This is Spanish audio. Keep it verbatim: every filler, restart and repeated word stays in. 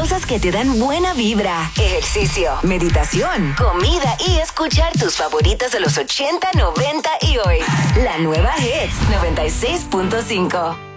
Cosas que te dan buena vibra. Ejercicio, meditación, comida y escuchar tus favoritas de los ochenta, noventa y hoy. La nueva Hits noventa y seis punto cinco.